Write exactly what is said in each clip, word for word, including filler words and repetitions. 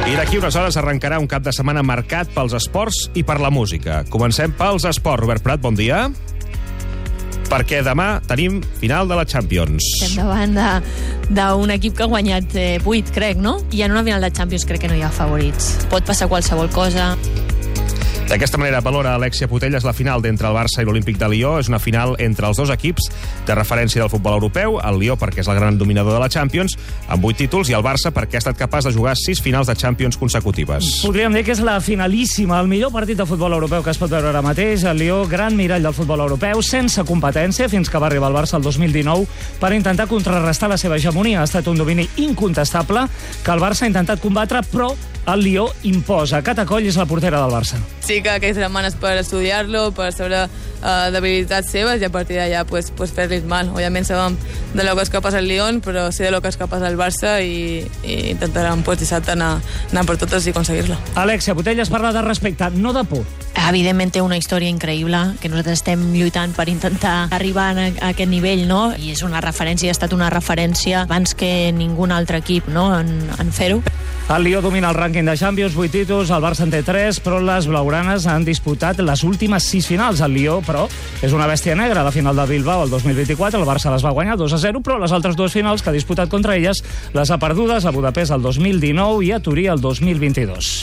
I d'aquí unes hores arrencarà un cap de setmana marcat pels esports i per la música. Comencem pels esports. Robert Prat, bon dia. Perquè demà tenim final de la Champions. Estem davant d'un equip que ha guanyat eh, vuit, crec, no? I en una final de Champions crec que no hi ha favorits. Pot passar qualsevol cosa. D'aquesta manera valora Alexia Putellas la final d'entre el Barça i l'Olímpic de Lió. És una final entre els dos equips de referència del futbol europeu. El Lió perquè és el gran dominador de la Champions, amb vuit títols, i el Barça perquè ha estat capaç de jugar sis finals de Champions consecutives. Podríem dir que és la finalíssima, el millor partit de futbol europeu que es pot veure ara mateix. El Lió, gran mirall del futbol europeu, sense competència, fins que va arribar al Barça el dos mil dinou per intentar contrarrestar la seva hegemonia. Ha estat un domini incontestable que el Barça ha intentat combatre, però el Lió imposa. Cata Coll és la portera del Barça. Sí que aquestes setmanes per estudiar-lo, per saber uh, debilitats seves i a partir d'allà pues, pues fer-li mal. Òbviament sabem de lo que és capaç el Lyon, però sí de lo que és capaç el Barça i, i intentarem pues, dissabte anar, anar per totes i aconseguir-lo. Alexia Putellas parla de respecte, no de por. Evidentment té una història increïble, que nosaltres estem lluitant per intentar arribar a aquest nivell, no? I és una referència, ha estat una referència abans que ningú altre equip, no?, en, en fer-ho. El Lió domina el rànquing de Champions, vuit títols, el Barça en té tres, però les blaugranes han disputat les últimes sis finals. El Lió, però, és una bèstia negra. La final de Bilbao el dos mil vint-i-quatre, el Barça les va guanyar dos a zero, però les altres dues finals que ha disputat contra elles les ha perdudes a Budapest el dos mil dinou i a Turí el dos mil vint-i-dos.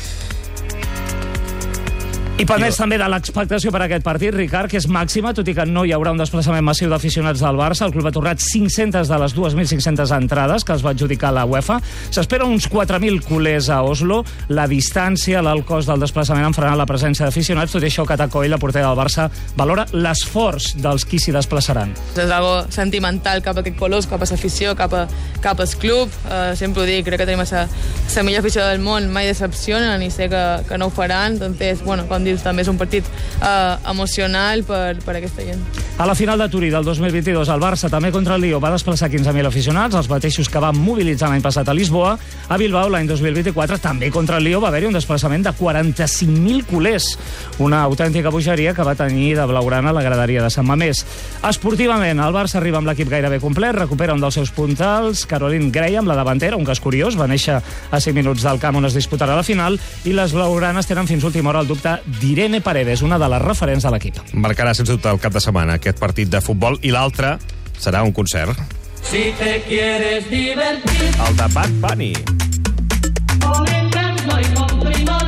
I pendents també de l'expectació per a aquest partit, Ricard, que és màxima, tot i que no hi haurà un desplaçament massiu d'aficionats del Barça. El club ha tornat cinc-centes de les dos mil cinc-centes entrades que es va adjudicar la UEFA. S'espera uns quatre mil culers a Oslo. La distància, l'alt cost del desplaçament han frenat la presència d'aficionats. Tot i això, Cata Coll, la portera del Barça, valora l'esforç dels qui s'hi desplaçaran. És algo sentimental cap a aquest colors, cap a l'afició, cap, a, cap al club. Uh, sempre ho dic, crec que tenim la millor afició del món, mai decepcionen i sé que, que no ho faran. Entonces, bueno, com també és un partit eh, emocional per, per aquesta gent. A la final de Turí del dos mil vint-i-dos, el Barça, també contra el Lió, va desplaçar quinze mil aficionats, els mateixos que van mobilitzar l'any passat a Lisboa. A Bilbao, l'any dos mil vint-i-quatre, també contra el Lió, va haver-hi un desplaçament de quaranta-cinc mil culers. Una autèntica bogeria que va tenir de blaugrana la graderia de Sant Mamés. Esportivament, el Barça arriba amb l'equip gairebé complet, recupera un dels seus puntals, Caroline Graham, la davantera, un cas curiós, va néixer a cinc minuts del camp on es disputarà la final, i les blaugranes tenen fins última hora el dubte d'Irene Paredes, una de les referents de l'equip. Marcarà sens dubte el cap de setmana aquest partit de futbol, i l'altre serà un concert. Si te quieres divertir, el de Bad Bunny. Con encanto y con primor,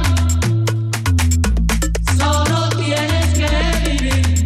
solo tienes que vivir.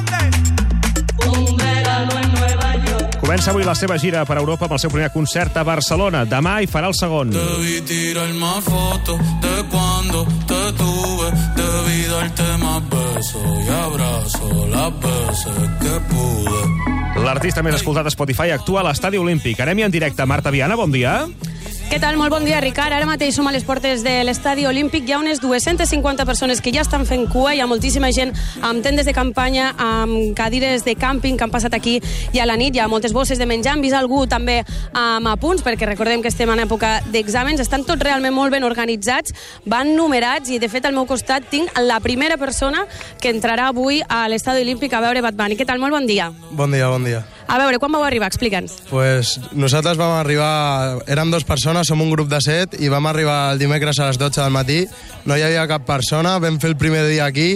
Un verano en Nueva York. Comença avui la seva gira per Europa amb el seu primer concert a Barcelona. Demà hi farà el segon. Debí tirar más fotos de cuando te tuve. Debí darte más besos y abrazo las veces que pude. L'artista més escoltat a Spotify actua a l'Estadi Olímpic. Anem-hi en directe. Marta Viana, bon dia. Què tal? Molt bon dia, Ricard. Ara mateix som a les portes de l'Estadi Olímpic. Hi ha unes dues-centes cinquanta persones que ja estan fent cua. Hi ha moltíssima gent amb tendes de campanya, amb cadires de càmping que han passat aquí i a la nit. Hi ha moltes bosses de menjar. Hem vist algú també amb apunts, perquè recordem que estem en època d'exàmens. Estan tots realment molt ben organitzats, van numerats, i de fet al meu costat tinc la primera persona que entrarà avui a l'Estadi Olímpic a veure Bad Bunny. Què tal? Molt bon dia. Bon dia, bon dia. A veure, quan vau arribar? Explica'ns. Pues nosaltres vam arribar, érem dues persones, som un grup de set, i vam arribar el dimecres a les dotze del matí. No hi havia cap persona, vam fer el primer dia aquí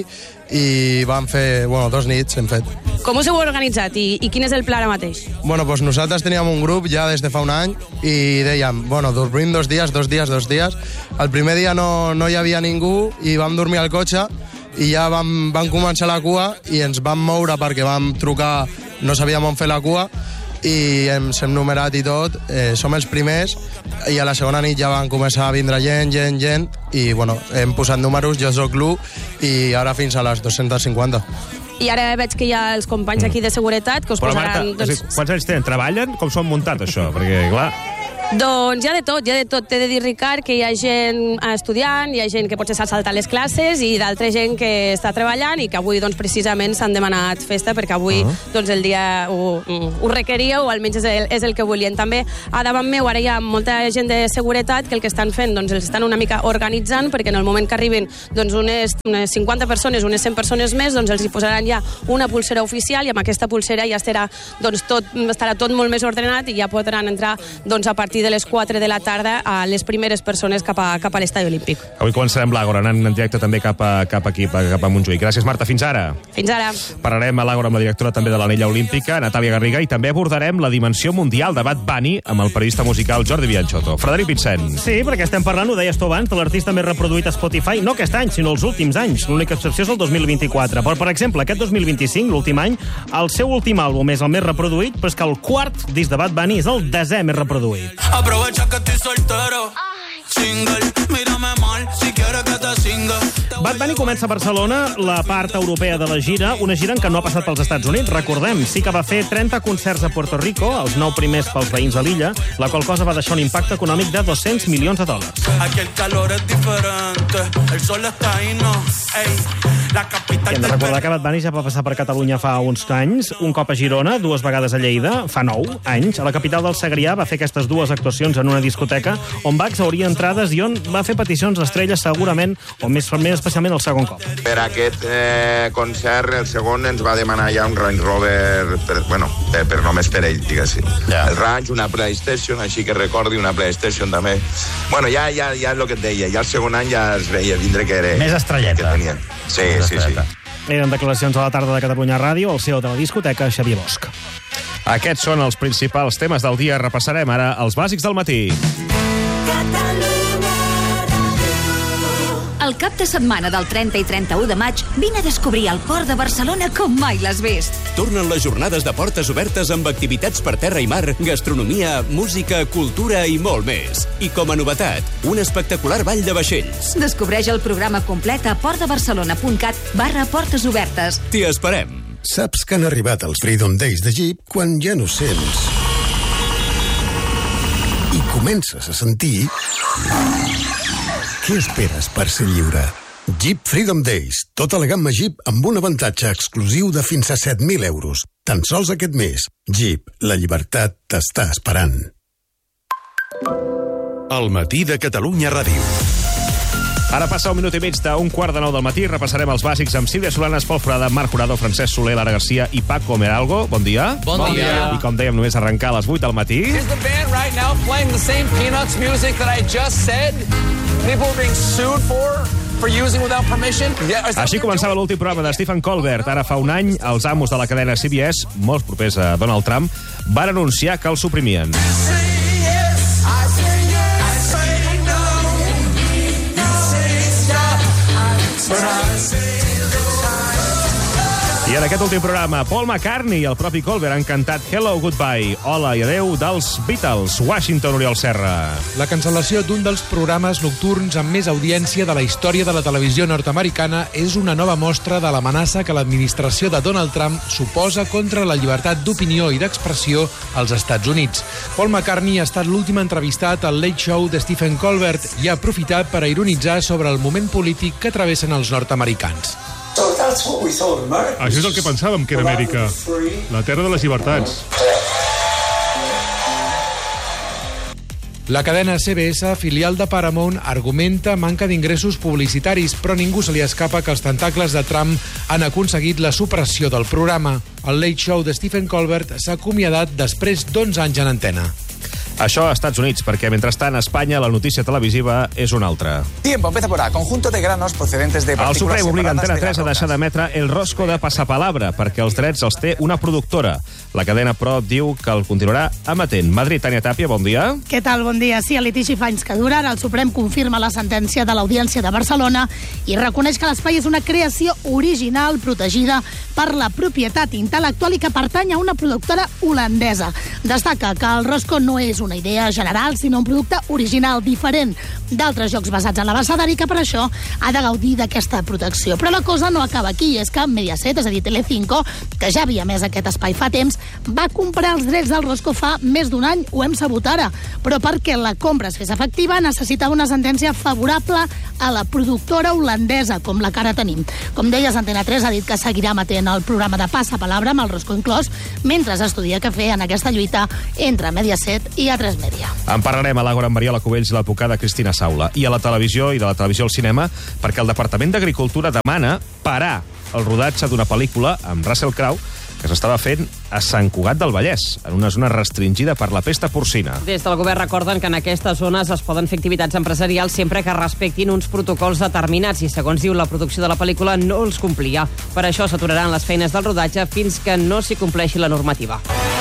i vam fer, bueno, dos nits hem fet. Com us heu organitzat i, i quin és el pla ara mateix? Bueno, pues nosaltres teníem un grup ja des de fa un any i dèiem, bueno, dormim dos dies, dos dies, dos dies. El primer dia no, no hi havia ningú i vam dormir al cotxe i ja vam, vam començar la cua i ens vam moure perquè vam trucar, no sabíem on fer la cua, i ens hem numerat i tot, eh, som els primers, i a la segona nit ja van començar a vindre gent, gent, gent, i bueno, hem posat números, jo soc l'u, i ara fins a les dos-centes cinquanta. I ara veig que hi ha els companys aquí de seguretat que us Però, posaran... Marta, doncs... quants anys tenen? Treballen? Com s'ho han muntat, això? Perquè, clar... Doncs hi ha de tot, hi ha de tot. T'he de dir, Ricard, que hi ha gent estudiant, hi ha gent que potser s'ha saltat les classes i d'altra gent que està treballant i que avui, doncs, precisament s'han demanat festa perquè avui, uh-huh. doncs, el dia ho, ho requeria o almenys és el, és el que volien. També a davant meu ara hi ha molta gent de seguretat que el que estan fent, doncs, els estan una mica organitzant perquè en el moment que arribin, doncs, unes, unes cinquanta persones, unes cent persones més, doncs, els hi posaran ja una pulsera oficial i amb aquesta pulsera ja estarà, doncs, tot, estarà tot molt més ordenat i ja podran entrar, doncs, a partir partir de les quatre de la tarda a les primeres persones cap a, cap a l'estadi olímpic. Avui començarem l'Àgora, anant en directe també cap a, cap aquí, cap a Montjuïc. Gràcies, Marta. Fins ara. Fins ara. Parlarem a l'Àgora amb la directora també de l'Anella Olímpica, Natàlia Garriga, i també abordarem la dimensió mundial de Bad Bunny amb el periodista musical Jordi Bianchotto. Frederic Vincent. Sí, perquè estem parlant, ho deies tu abans, de l'artista més reproduït a Spotify, no aquest any, sinó els últims anys. L'única excepció és el dos mil vint-i-quatre. Però, per exemple, aquest dos mil vint-i-cinc, l'últim any, el seu últim àlbum és el més reproduït, però és que el quart disc de Bad Bunny és el desè més reproduït. Aprovecha que estoy soltero. Single, mírame mal, si quieres que te singa. Bad Bunny comença a Barcelona, la part europea de la gira, una gira en què no ha passat pels Estats Units, recordem. Sí que va fer trenta concerts a Puerto Rico, els nou primers pels veïns de l'illa, la qual cosa va deixar un impacte econòmic de dos-cents milions de dòlars. Aquí el calor es diferente, el sol está ahí, no, ey, la capital... I hem de recordar que Bad Bunny ja va passar per Catalunya fa uns anys, un cop a Girona, dues vegades a Lleida, fa nou anys. A la capital del Segrià va fer aquestes dues actuacions en una discoteca on va exhaurir entrades i on va fer peticions d'estrelles segurament, o més, més especialment el segon cop. Per aquest eh, concert, el segon ens va demanar ja un Range Rover, per, bueno, per, per només per ell, diguéssim. Yeah. El Range, una PlayStation, així que recordi, una PlayStation també. Bueno, ja, ja, ja és el que et deia, ja el segon any ja es veia vindre que era... Més estrelleta. Que sí, Més sí, estrelleta. sí. Eren declaracions a la tarda de Catalunya Ràdio, el C E O de la discoteca, Xavier Bosch. Aquests són els principals temes del dia. Repassarem ara els bàsics del matí. El cap de setmana del trenta i trenta-u de maig vine a descobrir el port de Barcelona com mai l'has vist. Tornen les jornades de portes obertes amb activitats per terra i mar, gastronomia, música, cultura i molt més. I com a novetat, un espectacular ball de vaixells. Descobreix el programa complet a portdebarcelona.cat barra portes obertes. T'hi esperem. Saps que han arribat els Freedom Days de Jeep quan ja no sents i comences a sentir... Què esperes per ser lliure? Jeep Freedom Days. Tota la gamma Jeep amb un avantatge exclusiu de fins a set mil euros. Tan sols aquest mes. Jeep, la llibertat t'està esperant. El matí de Catalunya Ràdio. Ara passa un minut i mig d'un quart de nou del matí. Repassarem els bàsics amb Sílvia Solanas, Pol Forada, Marc Jurado, Francesc Soler, Lara Garcia i Paco Meralgo. Bon dia. Bon, bon dia. dia. I com dèiem, només arrencar a les vuit del matí. Here's the band right now playing the same Peanuts music that I just said. People are being sued for... for using without permission. Yeah, Així començava l'últim programa de Stephen Colbert. Ara fa un any, els amos de la cadena C B S, molt propers a Donald Trump, van anunciar que el suprimien. I en aquest últim programa, Paul McCartney i el propi Colbert han cantat Hello, Goodbye, Hola i Adeu dels Beatles. Washington, Oriol Serra. La cancel·lació d'un dels programes nocturns amb més audiència de la història de la televisió nord-americana és una nova mostra de l'amenaça que l'administració de Donald Trump suposa contra la llibertat d'opinió i d'expressió als Estats Units. Paul McCartney ha estat l'últim entrevistat al Late Show de Stephen Colbert i ha aprofitat per a ironitzar sobre el moment polític que travessen els nord-americans. Això és el que pensàvem que era Amèrica, la terra de les llibertats. La cadena C B S, filial de Paramount, argumenta manca d'ingressos publicitaris, però ningú se li escapa que els tentacles de Trump han aconseguit la supressió del programa. El Late Show de Stephen Colbert s'ha acomiadat després d'onze anys en antena. Això a Estats Units, perquè mentrestant a Espanya la notícia televisiva és una altra. Tiempo, empieza por A. Conjunto de granos procedentes de partículas El Suprem obliga Antena tres a de deixar d'emetre El Rosco de Passapalabra, perquè els drets els té una productora. La cadena, però, diu que el continuarà emetent. Madrid, Tània Tàpia, bon dia. Què tal? Bon dia. Sí, el litigi fa anys que dura. Ara el Suprem confirma la sentència de l'Audiència de Barcelona i reconeix que l'espai és una creació original protegida per la propietat intel·lectual i que pertany a una productora holandesa. Destaca que El Rosco no és una idea general, sinó un producte original, diferent d'altres jocs basats en l'abecedari, que per això ha de gaudir d'aquesta protecció. Però la cosa no acaba aquí, és que Mediaset, és a dir, Telecinco, que ja havia emès aquest espai fa temps, va comprar els drets del Rosco fa més d'un any, ho hem sabut ara, però perquè la compra es fes efectiva necessitava una sentència favorable a la productora holandesa, com la que ara tenim. Com deies, Antena tres ha dit que seguirà emetent el programa de Passapalabra amb el Rosco inclòs, mentre estudia què fer en aquesta lluita entre Mediaset i A tres Media. En parlarem a l'Àgora amb Mariola Cubells i l'advocada Cristina Saula. I a la televisió i de la televisió al cinema, perquè el Departament d'Agricultura demana parar el rodatge d'una pel·lícula amb Russell Crowe que s'estava fent a Sant Cugat del Vallès, en una zona restringida per la pesta porcina. Des del govern recorden que en aquestes zones es poden fer activitats empresarials sempre que respectin uns protocols determinats i, segons diu, la producció de la pel·lícula no els complia. Per això s'aturaran les feines del rodatge fins que no s'hi compleixi la normativa.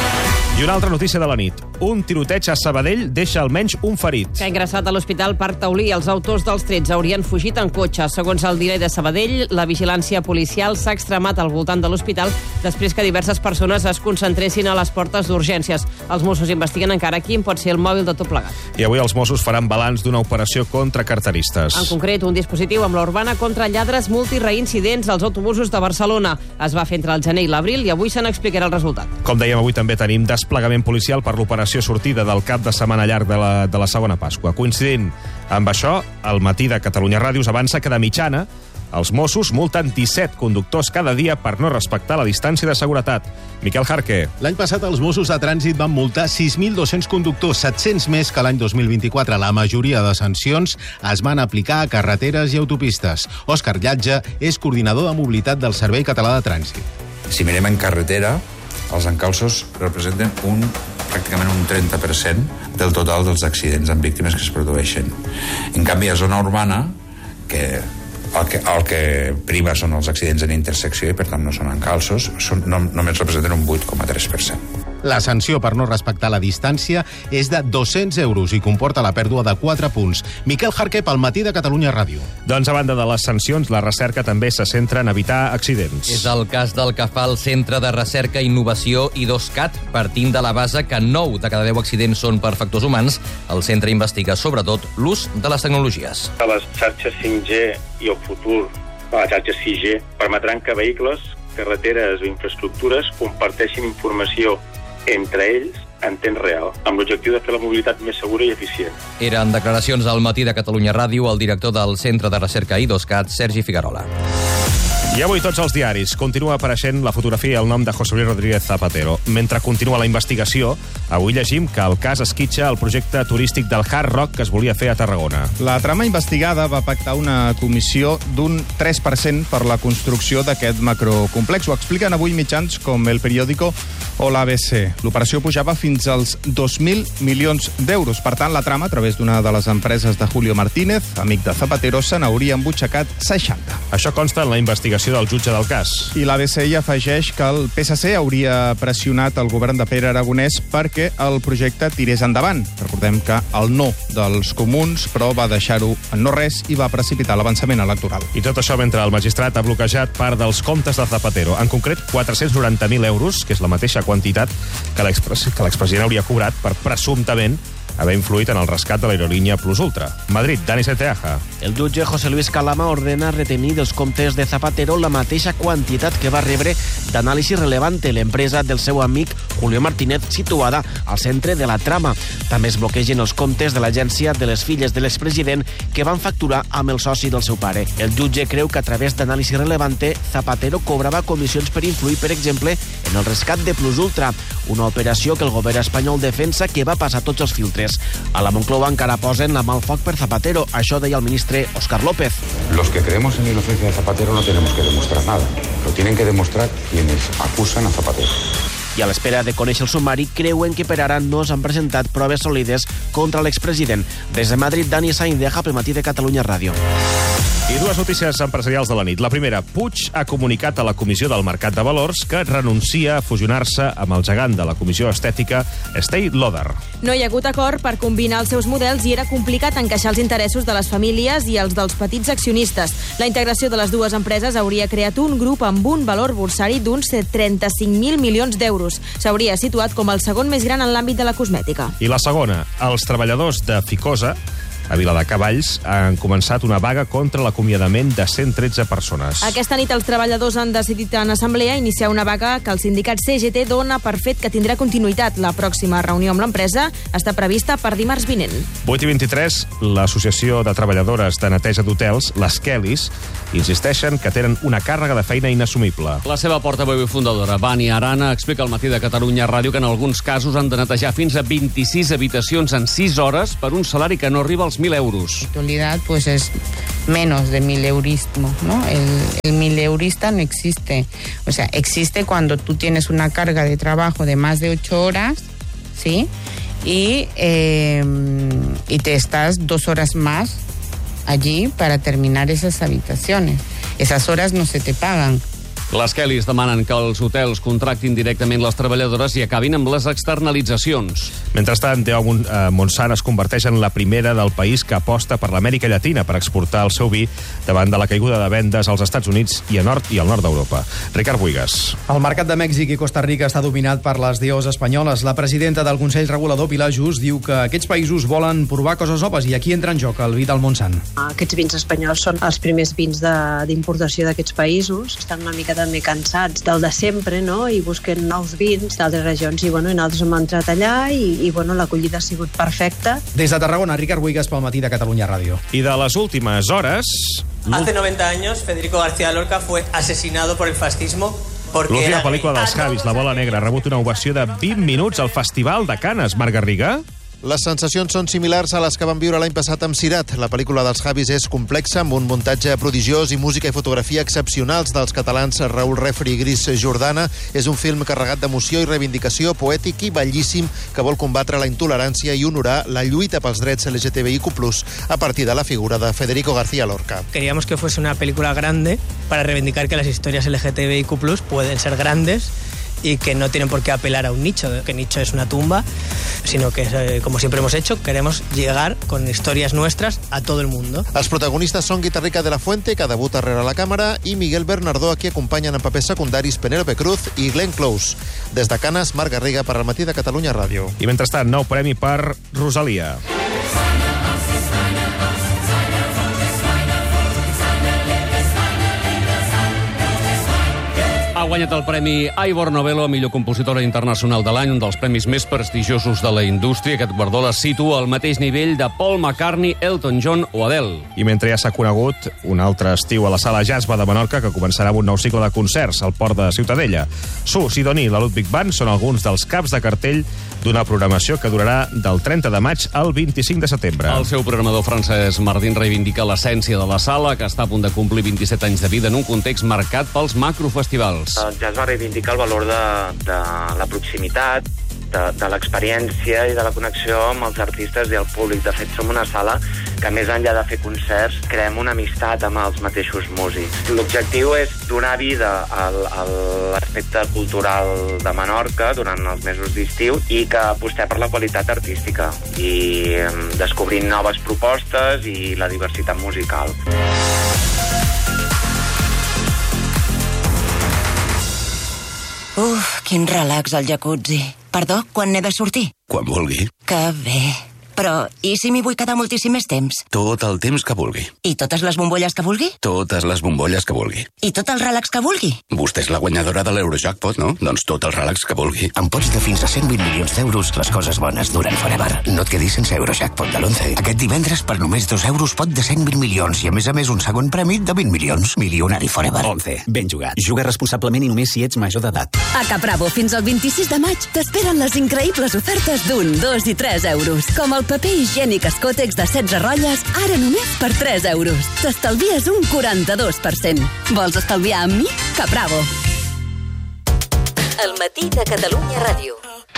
I una altra notícia de la nit. Un tiroteig a Sabadell deixa almenys un ferit. Que ha ingressat a l'Hospital Parc Taulí. Els autors dels trets haurien fugit en cotxe. Segons el diari de Sabadell, la vigilància policial s'ha extremat al voltant de l'hospital després que diverses persones es concentressin a les portes d'urgències. Els Mossos investiguen encara quin pot ser el mòbil de tot plegat. I avui els Mossos faran balanç d'una operació contra carteristes. En concret, un dispositiu amb la urbana contra lladres multireincidents als autobusos de Barcelona. Es va fer entre el gener i l'abril i avui se n'explicarà el resultat. Com dèiem, avui també tenim desplegament policial per l'operació sortida del cap de setmana llarg de la, de la segona Pasqua. Coincidint amb això, el Matí de Catalunya Ràdio avança que de mitjana els Mossos multen disset conductors cada dia per no respectar la distància de seguretat. Miquel Jarque. L'any passat els Mossos de Trànsit van multar sis mil dos-cents conductors, set-cents més que l'any dos mil vint-i-quatre. La majoria de sancions es van aplicar a carreteres i autopistes. Òscar Llatge és coordinador de mobilitat del Servei Català de Trànsit. Si mirem en carretera, els encalços representen un, pràcticament un trenta per cent del total dels accidents amb víctimes que es produeixen. En canvi, a zona urbana, que el que, el que prima són els accidents en intersecció i, per tant, no són encalços, són, no, només representen un vuit coma tres per cent. La sanció per no respectar la distància és de dos-cents euros i comporta la pèrdua de quatre punts. Miquel Jarque, pel Matí de Catalunya Ràdio. Doncs a banda de les sancions, la recerca també se centra en evitar accidents. És el cas del que fa el Centre de Recerca, Innovació i IDOSCAT. Partint de la base que nou de cada deu accidents són per factors humans, el centre investiga sobretot l'ús de les tecnologies. Les xarxes cinc G i el futur de la xarxa sis G permetran que vehicles, carreteres o infraestructures comparteixin informació entre ells en temps real, amb l'objectiu de fer la mobilitat més segura i eficient. Eren declaracions al Matí de Catalunya Ràdio el director del Centre de Recerca IDOSCAT, Sergi Figuerola. I avui tots els diaris. Continua apareixent la fotografia i el nom de José Luis Rodríguez Zapatero. Mentre continua la investigació, avui llegim que el cas esquitxa el projecte turístic del Hard Rock que es volia fer a Tarragona. La trama investigada va pactar una comissió d'un tres per cent per la construcció d'aquest macrocomplex. Ho expliquen avui mitjans com El Periódico o l'A B C. L'operació pujava fins als dos mil milions d'euros. Per tant, la trama, a través d'una de les empreses de Julio Martínez, amic de Zapatero, se n'hauria embutxacat seixanta. Això consta en la investigació del jutge del cas. I l'A B C hi afegeix que el P S C hauria pressionat el govern de Pere Aragonès perquè el projecte tirés endavant. Recordem que el no dels comuns, però va deixar-ho en no res i va precipitar l'avançament electoral. I tot això mentre el magistrat ha bloquejat part dels comptes de Zapatero. En concret, quatre-cents noranta mil euros, que és la mateixa quantitat que l'expresident hauria cobrat per presumptament haver influït en el rescat de l'aerolínia Plus Ultra. Madrid, Dani Seteaja. El jutge José Luis Calama ordena retenir dels comptes de Zapatero la mateixa quantitat que va rebre d'Anàlisi Relevante, l'empresa del seu amic Julio Martínez, situada al centre de la trama. També es bloquegen els comptes de l'agència de les filles de l'expresident que van facturar amb el soci del seu pare. El jutge creu que a través d'Anàlisi Relevante, Zapatero cobrava comissions per influir, per exemple, en el rescat de Plus Ultra, una operació que el govern espanyol defensa que va passar tots els filtres. A la Moncloa encara posen la mà al foc per Zapatero. Això deia el ministre Óscar López. Los que creemos en la inocencia de Zapatero no tenemos que demostrar nada. Lo tienen que demostrar quienes acusan a Zapatero. I a l'espera de conèixer el sumari, creuen que per ara no s'han presentat proves sòlides contra l'expresident. Des de Madrid, Dani Saindeja, pel Matí de Catalunya Ràdio. I dues notícies empresarials de la nit. La primera, Puig ha comunicat a la Comissió del Mercat de Valors que renuncia a fusionar-se amb el gegant de la Comissió Estètica, Estée Lauder. No hi ha hagut acord per combinar els seus models i era complicat encaixar els interessos de les famílies i els dels petits accionistes. La integració de les dues empreses hauria creat un grup amb un valor borsari d'uns trenta-cinc mil milions d'euros. S'hauria situat com el segon més gran en l'àmbit de la cosmètica. I la segona, els treballadors de Ficosa a Viladecavalls han començat una vaga contra l'acomiadament de cent tretze persones. Aquesta nit els treballadors han decidit en assemblea iniciar una vaga que el sindicat C G T dona per fet que tindrà continuïtat. La pròxima reunió amb l'empresa està prevista per dimarts vinent. vuit i vint-i-tres, l'Associació de Treballadores de Neteja d'Hotels, les Kellys, insisteixen que tenen una càrrega de feina inassumible. La seva portaveu i fundadora, Vani Arana, explica al Matí de Catalunya Ràdio que en alguns casos han de netejar fins a vint-i-sis habitacions en sis hores per un salari que no arriba als mil euros. En actualidad, pues es menos de mileurismo, ¿no? El, el mileurista no existe. O sea, existe cuando tú tienes una carga de trabajo de más de ocho horas, ¿sí? Y, eh, y te estás dos horas más allí para terminar esas habitaciones. Esas horas no se te pagan. Les Kellys demanen que els hotels contractin directament les treballadores i acabin amb les externalitzacions. Mentrestant, Teo Montsant es converteix en la primera del país que aposta per l'Amèrica Llatina per exportar el seu vi davant de la caiguda de vendes als Estats Units i a nord i al nord d'Europa. Ricard Buigas. El mercat de Mèxic i Costa Rica està dominat per les D Os espanyoles. La presidenta del Consell Regulador, Pilar Just, diu que aquests països volen provar coses noves i aquí entra en joc el vi del Montsant. Aquests vins espanyols són els primers vins d'importació d'aquests països. Estan una mica també cansats del de sempre, no? I busquen nous vins d'altres regions i, bueno, i nosaltres hem entrat allà i, i bueno, l'acollida ha sigut perfecta. Des de Tarragona, Ricard Buigas pel Matí de Catalunya Ràdio. I de les últimes hores... Hace noventa años, Federico García Lorca fue asesinado por el fascismo. L'última pel·lícula dels Javis, La bola negra, ha rebut una ovació de vint minuts al Festival de Canes. Marc Garriga? Les sensacions són similars a les que van viure l'any passat amb Sirat. La pel·lícula dels Javis és complexa, amb un muntatge prodigiós i música i fotografia excepcionals dels catalans Raül Refri i Gris Jordana. És un film carregat d'emoció i reivindicació, poètic i bellíssim, que vol combatre la intolerància i honorar la lluita pels drets L G T B I Q plus, a partir de la figura de Federico García Lorca. Queríamos que fuese una película grande para reivindicar que las historias L G T B I Q plus pueden ser grandes y que no tienen por qué apelar a un nicho, que nicho es una tumba, sino que, eh, como siempre hemos hecho, queremos llegar con historias nuestras a todo el mundo. Els protagonistes són Guitarrica de la Fuente, que debuta rere la càmera, i Miguel Bernardó, a qui acompanyen en papers secundaris Penélope Cruz i Glenn Close. Des de Canes, Marc Garriga per al Matí de Catalunya Ràdio. I mentrestant, nou premi per Rosalia. Ha guanyat el Premi Ivor Novello a millor compositora internacional de l'any, un dels premis més prestigiosos de la indústria. Aquest guardó la situa al mateix nivell de Paul McCartney, Elton John o Adele. I mentre ja s'ha conegut un altre estiu a la Sala Jasba de Menorca, que començarà amb un nou cicle de concerts al port de Ciutadella. Su, Sidoní i la Ludwig Band són alguns dels caps de cartell d'una programació que durarà del trenta de maig al vint-i-cinc de setembre. El seu programador Francesc Martín reivindica l'essència de la sala, que està a punt de complir vint-i-set anys de vida en un context marcat pels macrofestivals. El jazz va reivindicar el valor de, de la proximitat, de, de l'experiència i de la connexió amb els artistes i el públic. De fet, som una sala que, més enllà de fer concerts, creem una amistat amb els mateixos músics. L'objectiu és donar vida al, a l'aspecte cultural de Menorca durant els mesos d'estiu i que apostem per la qualitat artística i descobrint noves propostes i la diversitat musical. Uf, quin relax al jacuzzi. Perdó, quan n'he de sortir? Quan vulgui. Que bé. Però, i si m'hi vull quedar moltíssim més temps? Tot el temps que vulgui. I totes les bombolles que vulgui? Totes les bombolles que vulgui. I tot el relax que vulgui? Vostè és la guanyadora de l'Eurojackpot, no? Doncs tot el relax que vulgui. Amb pots de fins a cent vint milions d'euros, les coses bones duren forever. No et quedis sense Eurojackpot de l'onze. Aquest divendres, per només dos euros, pot de cent vint milions i, a més a més, un segon premi de vint milions. Milionari forever. onze. Ben jugat. Juga responsablement i només si ets major d'edat. A Capravo, fins al vint-i-sis de maig, t'esperen les increïbles ofertes d'un, dos i tres euros. Com el paper higiènic Escòtex de setze rotlles, ara només per tres euros. T'estalvies un quaranta-dos per cent. Vols estalviar amb mi? Capravo. El Matí de Catalunya Ràdio.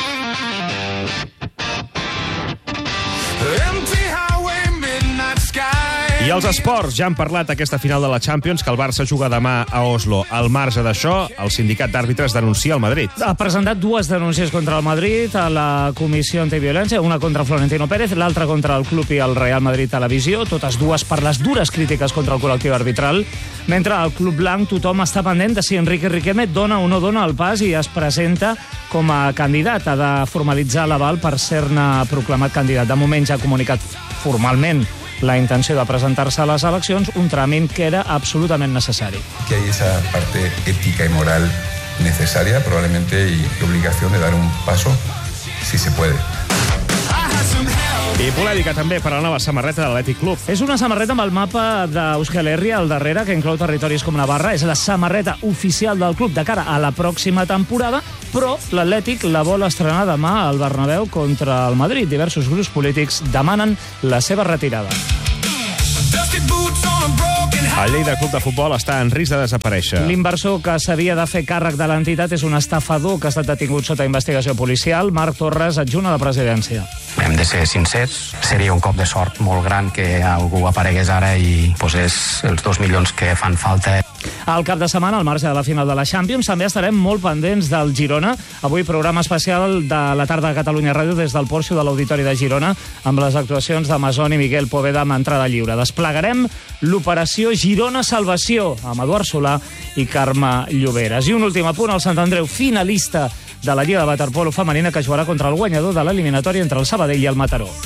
I els esports, ja han parlat aquesta final de la Champions, que el Barça juga demà a Oslo. Al marge d'això, el sindicat d'àrbitres denuncia el Madrid. Ha presentat dues denúncies contra el Madrid a la Comissió Antiviolència, una contra Florentino Pérez, l'altra contra el club i el Real Madrid Televisió, totes dues per les dures crítiques contra el col·lectiu arbitral, mentre al Club Blanc tothom està pendent de si Enrique Riquelme dona o no dona el pas i es presenta com a candidat. Ha de formalitzar l'aval per ser-ne proclamat candidat. De moment ja ha comunicat formalment la intenció de presentar-se a les eleccions, un tràmit que era absolutament necessari. Que hay esa parte ética y moral necesaria, probablemente, y obligación de dar un paso, si se puede. I polèmica també per a la nova samarreta de l'Atlètic Club. És una samarreta amb el mapa d'Euskal Herria al darrere, que inclou territoris com Navarra. És la samarreta oficial del club de cara a la pròxima temporada, però l'Atlètic la vol estrenar demà al Bernabéu contra el Madrid. Diversos grups polítics demanen la seva retirada. El Lleida Club de Futbol està en risc de desaparèixer. L'inversor que s'havia de fer càrrec de l'entitat és un estafador que ha estat detingut sota investigació policial. Marc Torres, adjunt a la presidència. Hem de ser sincers, seria un cop de sort molt gran que algú aparegués ara i posés els dos milions que fan falta. Al cap de setmana, al marge de la final de la Champions, també estarem molt pendents del Girona. Avui programa especial de la tarda a Catalunya Ràdio des del porxo de l'Auditori de Girona amb les actuacions de Masón i Miguel Poveda amb entrada lliure. Desplegarem l'operació Girona Salvació amb Eduard Solà i Carme Lloberes. I un últim apunt, el Sant Andreu, finalista de la Lliga de Waterpolo femenina, que jugarà contra el guanyador de l'eliminatòria entre el Sabadell i el Mataró.